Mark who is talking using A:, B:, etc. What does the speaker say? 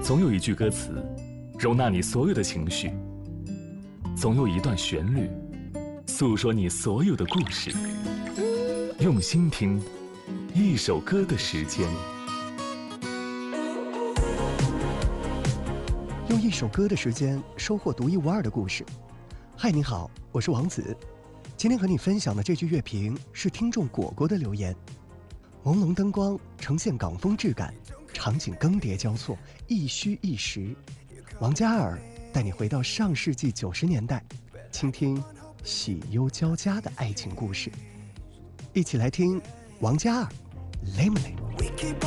A: 总有一句歌词，容纳你所有的情绪；总有一段旋律，诉说你所有的故事。用心听，一首歌的时间。
B: 用一首歌的时间，收获独一无二的故事。嗨，你好，我是王子。今天和你分享的这句乐评是听众果果的留言。朦胧灯光呈现港风质感，场景更迭交错，一虚一实。王嘉尔带你回到上世纪90年代，倾听喜忧交加的爱情故事。一起来听王嘉尔《Lemonade》。